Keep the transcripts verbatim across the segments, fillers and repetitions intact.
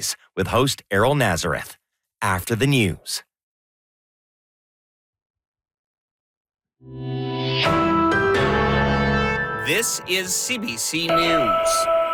Degrees with host Errol Nazareth. After the news. This is C B C News.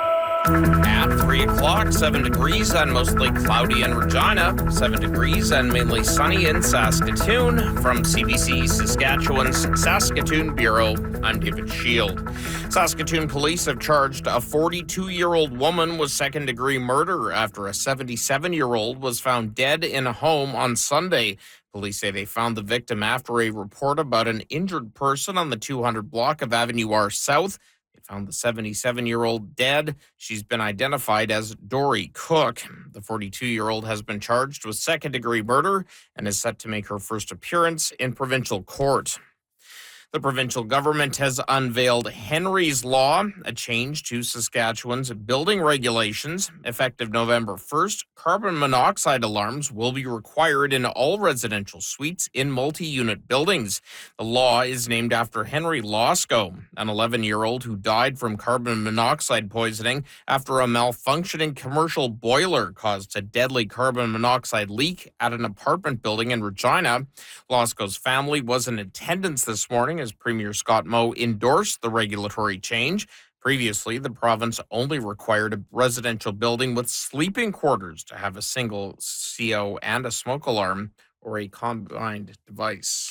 At three o'clock, seven degrees and mostly cloudy in Regina, seven degrees and mainly sunny in Saskatoon. From C B C Saskatchewan's Saskatoon Bureau, I'm David Shield. Saskatoon police have charged a forty-two-year-old woman with second-degree murder after a seventy-seven-year-old was found dead in a home on Sunday. Police say they found the victim after a report about an injured person on the two hundred block of Avenue R South. They found the seventy-seven-year-old dead. She's been identified as Dory Cook. The forty-two-year-old has been charged with second-degree murder and is set to make her first appearance in provincial court. The provincial government has unveiled Henry's Law, a change to Saskatchewan's building regulations. Effective November first, carbon monoxide alarms will be required in all residential suites in multi-unit buildings. The law is named after Henry Losco, an eleven-year-old who died from carbon monoxide poisoning after a malfunctioning commercial boiler caused a deadly carbon monoxide leak at an apartment building in Regina. Losco's family was in attendance this morning as Premier Scott Moe endorsed the regulatory change. Previously, the province only required a residential building with sleeping quarters to have a single C O and a smoke alarm or a combined device.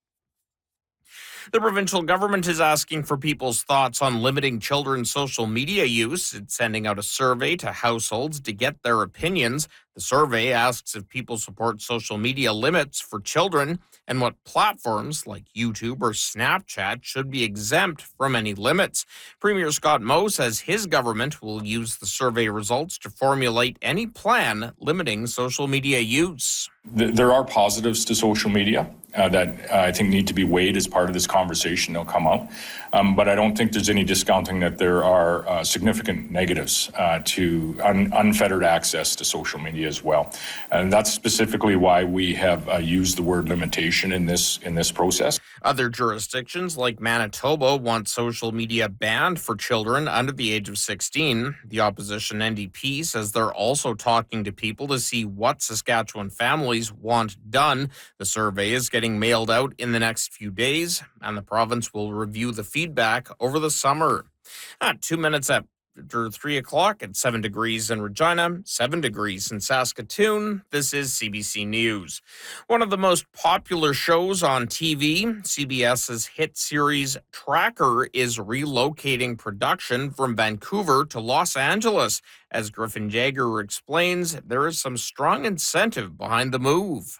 The provincial government is asking for people's thoughts on limiting children's social media use. It's sending out a survey to households to get their opinions. The survey asks if people support social media limits for children and what platforms like YouTube or Snapchat should be exempt from any limits. Premier Scott Moe says his government will use the survey results to formulate any plan limiting social media use. There are positives to social media uh, that uh, I think need to be weighed as part of this conversation. They'll come out. Um, but I don't think there's any discounting that there are uh, significant negatives uh, to un- unfettered access to social media as well. And that's specifically why we have uh, used the word limitation in this in this process. Other jurisdictions like Manitoba want social media banned for children under the age of sixteen. The opposition N D P says they're also talking to people to see what Saskatchewan families want done. The survey is getting mailed out in the next few days, and the province will review the feedback over the summer. At two minutes after three o'clock at seven degrees in Regina, seven degrees in Saskatoon. This is C B C News. One of the most popular shows on T V, CBS's hit series Tracker, is relocating production from Vancouver to Los Angeles. As Griffin Jaeger explains, there is some strong incentive behind the move.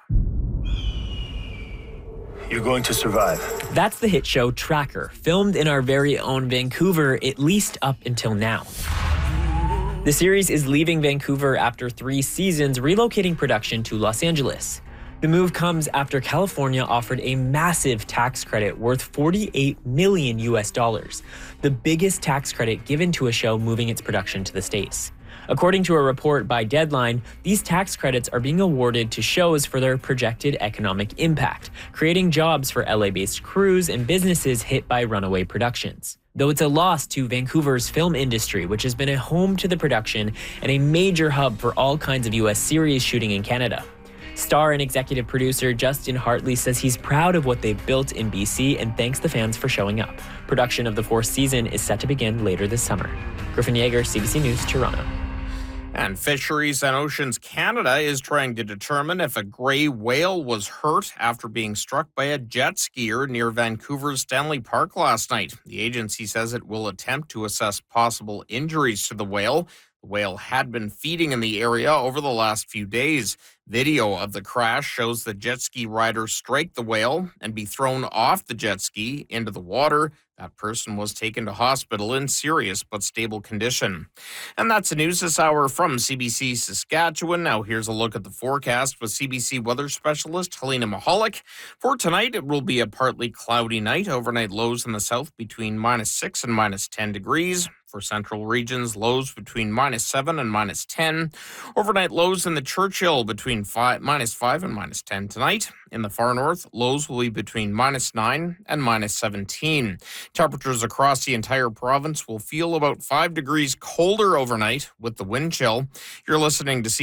You're going to survive. That's the hit show Tracker, filmed in our very own Vancouver, at least up until now. The series is leaving Vancouver after three seasons, relocating production to Los Angeles. The move comes after California offered a massive tax credit worth forty-eight million U S dollars, the biggest tax credit given to a show moving its production to the States. According to a report by Deadline, these tax credits are being awarded to shows for their projected economic impact, creating jobs for L A-based crews and businesses hit by runaway productions. Though it's a loss to Vancouver's film industry, which has been a home to the production and a major hub for all kinds of U S series shooting in Canada. Star and executive producer Justin Hartley says he's proud of what they've built in B C and thanks the fans for showing up. Production of the fourth season is set to begin later this summer. Griffin Jaeger, C B C News, Toronto. And Fisheries and Oceans Canada is trying to determine if a gray whale was hurt after being struck by a jet skier near Vancouver's Stanley Park last night. The agency says it will attempt to assess possible injuries to the whale. The whale had been feeding in the area over the last few days. Video of the crash shows the jet ski rider strike the whale and be thrown off the jet ski into the water. That person was taken to hospital in serious but stable condition. And that's the news this hour from C B C Saskatchewan. Now here's a look at the forecast with C B C weather specialist Helena Mahalik. For tonight, it will be a partly cloudy night. Overnight lows in the south between minus six and minus ten degrees. For central regions, lows between minus seven and minus ten. Overnight lows in the Churchill between five, minus five and minus ten tonight. In the far north, lows will be between minus nine and minus seventeen. Temperatures across the entire province will feel about five degrees colder overnight with the wind chill. You're listening to C